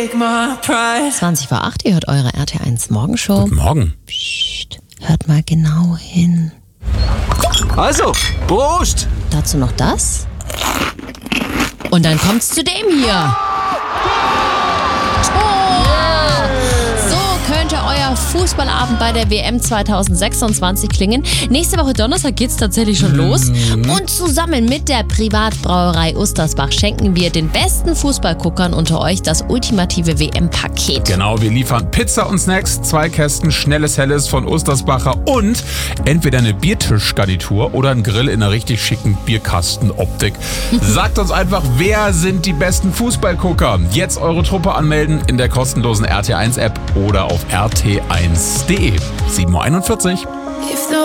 20:08, ihr hört eure RT1 Morgenshow. Guten Morgen. Psst, hört mal genau hin. Also, Prost! Dazu noch das. Und dann kommt's zu dem hier. Könnte euer Fußballabend bei der WM 2026 klingen. Nächste Woche Donnerstag geht's tatsächlich schon los. Und zusammen mit der Privatbrauerei Ustersbach schenken wir den besten Fußballguckern unter euch das ultimative WM-Paket. Genau, wir liefern Pizza und Snacks, 2 Kästen schnelles Helles von Ustersbacher und entweder eine Biertischgarnitur oder ein Grill in einer richtig schicken Bierkastenoptik. Sagt uns einfach, wer sind die besten Fußballgucker? Jetzt eure Truppe anmelden in der kostenlosen RT1-App oder auf rt1.de. 7:41 Uhr.